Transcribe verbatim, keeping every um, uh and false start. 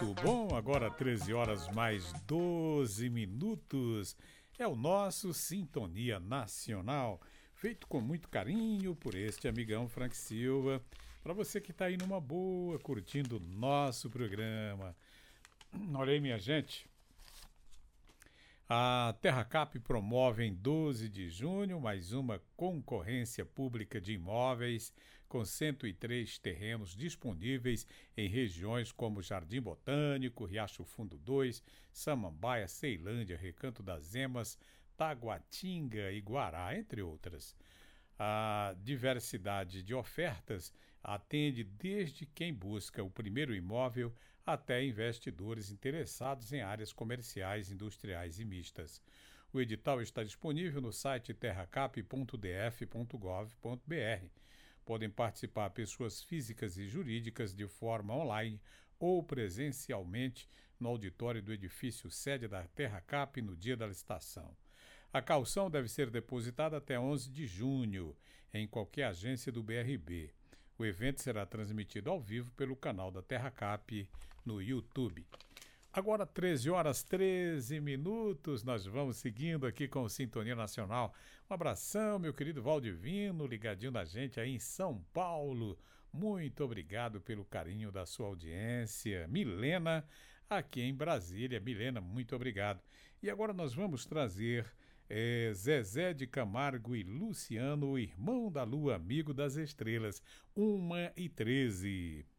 Muito bom, agora treze horas mais doze minutos. É o nosso Sintonia Nacional, feito com muito carinho por este amigão Frank Silva. Para você que está aí numa boa, curtindo o nosso programa. Olha aí, minha gente. A TerraCap promove em doze de junho mais uma concorrência pública de imóveis com cento e três terrenos disponíveis em regiões como Jardim Botânico, Riacho Fundo dois, Samambaia, Ceilândia, Recanto das Emas, Taguatinga e Guará, entre outras. A diversidade de ofertas atende desde quem busca o primeiro imóvel até investidores interessados em áreas comerciais, industriais e mistas. O edital está disponível no site terracap ponto d f ponto gov ponto b r. Podem participar pessoas físicas e jurídicas de forma online ou presencialmente no auditório do edifício sede da TerraCap no dia da licitação. A caução deve ser depositada até onze de junho, em qualquer agência do B R B. O evento será transmitido ao vivo pelo canal da TerraCap no YouTube. Agora, treze horas, treze minutos, nós vamos seguindo aqui com o Sintonia Nacional. Um abração, meu querido Valdivino, ligadinho da gente aí em São Paulo. Muito obrigado pelo carinho da sua audiência. Milena, aqui em Brasília. Milena, muito obrigado. E agora nós vamos trazer é, Zezé de Camargo e Luciano, o irmão da lua, amigo das estrelas, uma e treze.